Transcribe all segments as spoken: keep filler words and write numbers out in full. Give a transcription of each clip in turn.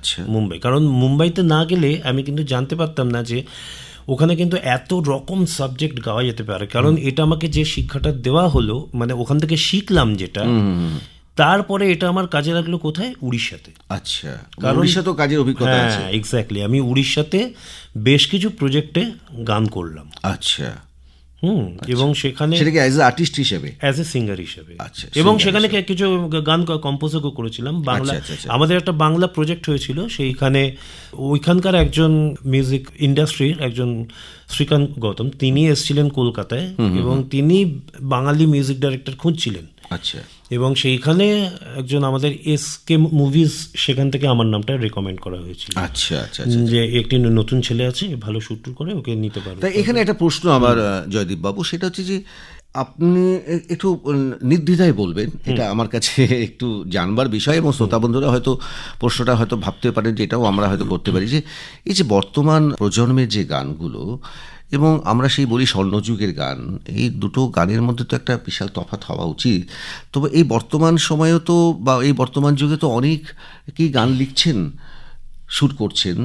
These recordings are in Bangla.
আচ্ছা, মুম্বাই। কারণ মুম্বাইতে না গেলে আমি কিন্তু জানতে পারতাম না যে ওখানে কিন্তু এত রকম সাবজেক্ট গাওয়া যেতে পারে। কারণ এটা আমাকে যে শিক্ষাটা দেওয়া হলো, মানে ওখান থেকে শিখলাম যেটা, তারপরে এটা আমার কাজে লাগলো কোথায়? উড়িষ্যাতে। আচ্ছা, কারণ উড়িষ্যা তো কাজের অভিজ্ঞতা আছে। হ্যাঁ, এক্স্যাক্টলি। আমি উড়িষ্যাতে বেশ কিছু প্রজেক্টে গান করলাম। আচ্ছা। হুম, এবং সেখানে সেটাকে অ্যাজ এ আর্টিস্ট হিসেবে, অ্যাজ এ সিঙ্গার হিসেবে। আচ্ছা, এবং সেখানে কিছু গান কম্পোজও করেছিলাম বাংলা। আমাদের একটা বাংলা প্রজেক্ট হয়েছিল, সেইখানে ওইখানকার একজন মিউজিক ইন্ডাস্ট্রির একজন শ্রীকান্ত গৌতম, তিনি এসেছিলেন কলকাতায় এবং তিনি বাঙালি মিউজিক ডাইরেক্টর খুঁজছিলেন। আচ্ছা। এবং সেইখানে একজন আমাদের এস কে মুভিজ, সেখান থেকে আমার নামটা রেকমেন্ড করা হয়েছিল। আচ্ছা আচ্ছা, যে একটি নতুন ছেলে আছে, ভালো শুট করে, ওকে নিতে পারবে। তাই এখানে একটা প্রশ্ন আমার জয়দীপ বাবু, সেটা হচ্ছে যে আপনি একটু নির্দ্বিধায় বলবেন, এটা আমার কাছে একটু জানবার বিষয় এবং শ্রোতা বন্ধুরা হয়তো প্রশ্নটা হয়তো ভাবতে পারেন যে এটাও আমরা হয়তো করতে পারি, যে এই যে বর্তমান প্রজন্মের যে গানগুলো এবং আমরা সেই বলি স্বর্ণযুগের গান, এই দুটো গানের মধ্যে তো একটা বিশাল তফাৎ হওয়া উচিত। তবে এই বর্তমান সময়েও তো, বা এই বর্তমান যুগে তো অনেকেই গান লিখছেন, শুট করছেন,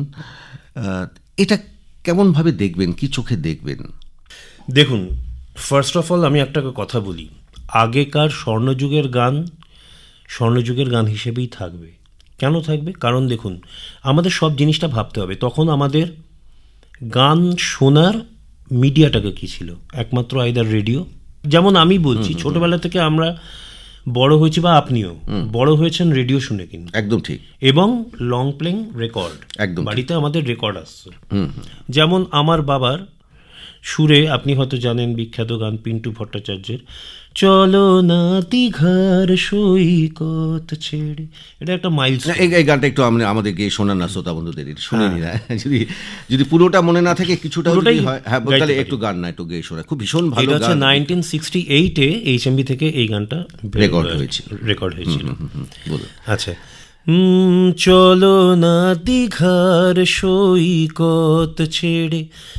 এটা কেমনভাবে দেখবেন, কি চোখে দেখবেন? দেখুন, ফার্স্ট অফ অল আমি একটা কথা বলি, আগেকার স্বর্ণযুগের গান স্বর্ণযুগের গান হিসেবেই থাকবে। কেন থাকবে? কারণ দেখুন, আমাদের সব জিনিসটা ভাবতে হবে। তখন আমাদের গান শোনার মিডিয়াটাকে কী ছিল? একমাত্র আইদার রেডিও। যেমন আমি বলছি, ছোটবেলা থেকে আমরা বড় হয়েছি, বা আপনিও বড় হয়েছেন রেডিও শুনে, কিন্তু একদম ঠিক। এবং লং প্লেইং রেকর্ড, একদম বাড়িতে আমাদের রেকর্ড আসছে। যেমন আমার বাবার সুরে আপনি হয়তো জানেন বিখ্যাত গান পিন্টু ভট্টাচার্যের চলো না দীঘার সৈকত ছেড়ে, এটা একটা মাইলস। এই গানটা একটু আমাদের গিয়ে শোনান না শ্রোতা বন্ধুদের, শুনে নি না, যদি যদি পুরোটা মনে না থাকে কিছুটা যদি হয়, হ্যাঁ তাহলে একটু গান না একটু গিয়ে শোনা, খুব ভীষণ ভালো গান। এটা হচ্ছে নাইনটিন সিক্সটি এইটে এইচএমভি থেকে এই গানটা রেকর্ড হয়েছিল রেকর্ড হয়েছিল আচ্ছা, চলো না দীঘার সৈকত ছেড়ে